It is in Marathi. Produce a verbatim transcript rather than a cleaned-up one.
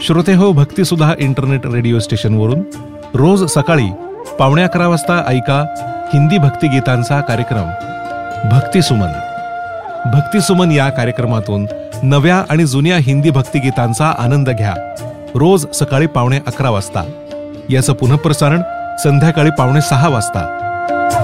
श्रोतेहो, भक्तिसुधा इंटरनेट रेडिओ स्टेशनवरून रोज सकाळी पावणे अकरा वाजता ऐका हिंदी भक्तिगीतांचा कार्यक्रम भक्तिसुमन. भक्तिसुमन या कार्यक्रमातून नव्या आणि जुन्या हिंदी भक्तिगीतांचा आनंद घ्या. रोज सकाळी पावणे अकरा वाजता. याचं पुनःप्रसारण संध्याकाळी पावणे सहा वाजता